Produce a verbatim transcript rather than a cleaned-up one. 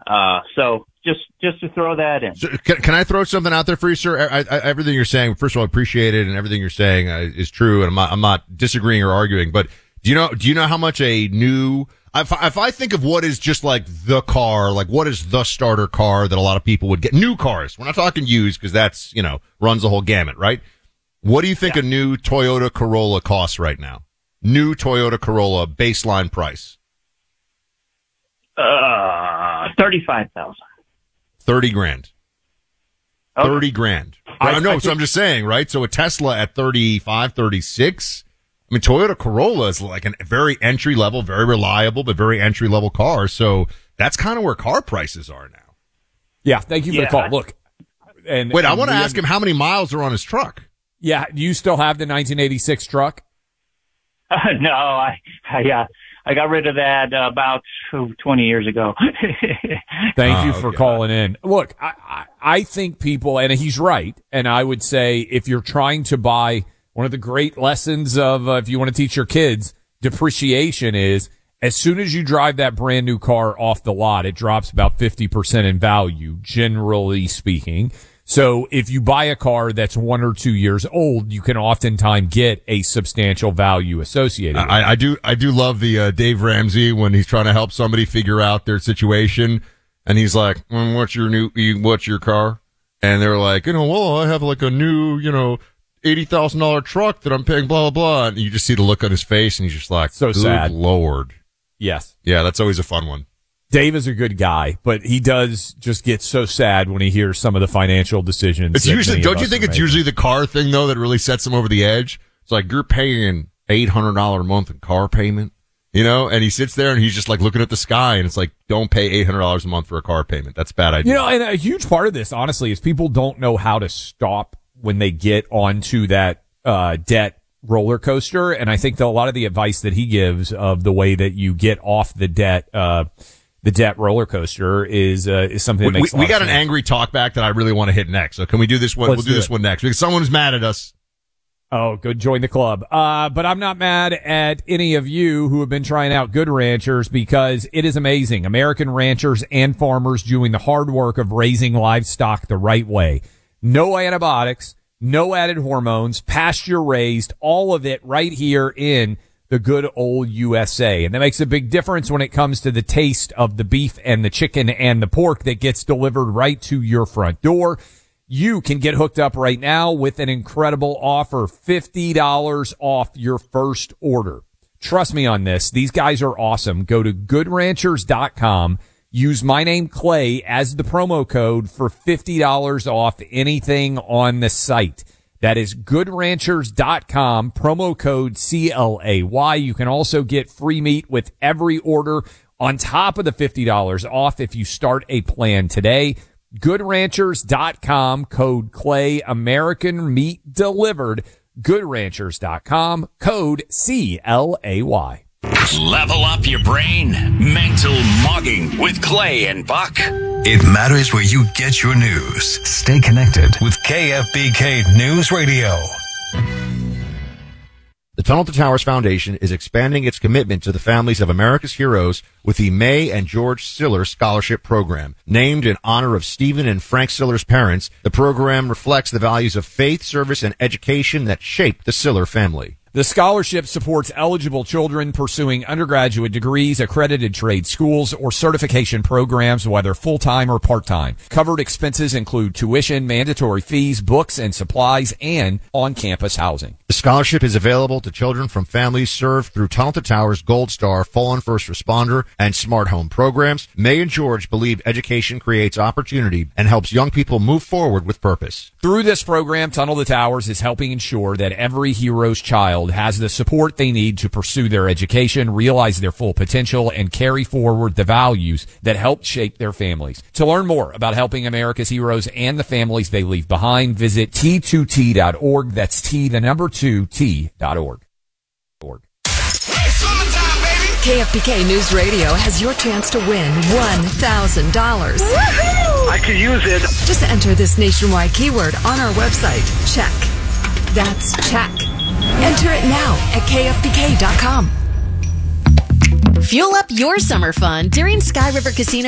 Uh, so just, just to throw that in. So can, can I throw something out there for you, sir? I, I, everything you're saying, first of all, I appreciate it, and everything you're saying uh, is true, and I'm not, I'm not disagreeing or arguing, but do you know, do you know how much a new, if I, if I think of what is just like the car, like what is the starter car that a lot of people would get, new cars, we're not talking used, because that's, you know, runs the whole gamut, right? What do you think yeah. a new Toyota Corolla costs right now? New Toyota Corolla baseline price. Uh, thirty-five thousand. Thirty grand. Okay. Thirty grand. I, I know. I so think, I'm just saying, right? So a Tesla at thirty-five, thirty-six. I mean, Toyota Corolla is like a very entry level, very reliable, but very entry level car. So that's kind of where car prices are now. Yeah. Thank you for yeah. the call. Look, and wait, and I want to have, ask him how many miles are on his truck. Yeah. Do you still have the nineteen eighty-six truck? Uh, no, I, I, uh, I got rid of that uh, about oh, twenty years ago. Thank oh, you for okay. calling in. Look, I, I, I think people, and he's right, and I would say if you're trying to buy, one of the great lessons of uh, if you want to teach your kids depreciation is as soon as you drive that brand new car off the lot, it drops about fifty percent in value, generally speaking. So if you buy a car that's one or two years old, you can oftentimes get a substantial value associated with it. I, I do, I do love the, uh, Dave Ramsey when he's trying to help somebody figure out their situation. And he's like, mm, what's your new, what's your car? And they're like, you know, well, I have like a new, you know, eighty thousand dollars truck that I'm paying, blah, blah, blah. And you just see the look on his face and he's just like, so sad. Lord. Yes. Yeah. That's always a fun one. Dave is a good guy, but he does just get so sad when he hears some of the financial decisions. It's usually, don't you think it's making. usually the car thing though that really sets him over the edge? It's like you're paying eight hundred dollars a month in car payment, you know, and he sits there and he's just like looking at the sky and it's like, don't pay eight hundred dollars a month for a car payment. That's a bad idea. You know, and a huge part of this, honestly, is people don't know how to stop when they get onto that, uh, debt roller coaster. And I think that a lot of the advice that he gives of the way that you get off the debt, uh, the debt roller coaster is uh, is something that we, makes we, we got an angry talk back that I really want to hit next. So can we do this one? Let's we'll do, do this it. one next because someone's mad at us. Oh, good. Join the club. Uh, but I'm not mad at any of you who have been trying out Good Ranchers because it is amazing. American ranchers and farmers doing the hard work of raising livestock the right way. No antibiotics, no added hormones, pasture raised, all of it right here in the good old U S A. And that makes a big difference when it comes to the taste of the beef and the chicken and the pork that gets delivered right to your front door. You can get hooked up right now with an incredible offer, fifty dollars off your first order. Trust me on this. These guys are awesome. Go to good ranchers dot com. Use my name Clay as the promo code for fifty dollars off anything on the site. That is good ranchers dot com, promo code C L A Y. You can also get free meat with every order on top of the fifty dollars off if you start a plan today. good ranchers dot com, code Clay, American meat delivered. good ranchers dot com, code C L A Y. Level up your brain. Mental Mogging with Clay and Buck. It matters where you get your news. Stay connected with K F B K News Radio. The Tunnel to Towers Foundation is expanding its commitment to the families of America's heroes with the May and George Siller Scholarship Program. Named in honor of Stephen and Frank Siller's parents, the program reflects the values of faith, service, and education that shaped the Siller family. The scholarship supports eligible children pursuing undergraduate degrees, accredited trade schools, or certification programs, whether full-time or part-time. Covered expenses include tuition, mandatory fees, books and supplies, and on-campus housing. The scholarship is available to children from families served through Tunnel to Towers Gold Star, Fallen First Responder, and Smart Home programs. May and George believe education creates opportunity and helps young people move forward with purpose. Through this program, Tunnel to Towers is helping ensure that every hero's child has the support they need to pursue their education, realize their full potential, and carry forward the values that helped shape their families. To learn more about helping America's heroes and the families they leave behind, visit T two T dot org. That's T, the number two, T dot org. org. K F B K News Radio has your chance to win one thousand dollars. I could use it. Just enter this nationwide keyword on our website. Check. That's check. Enter it now at K F B K dot com. Fuel up your summer fun during Sky River Casino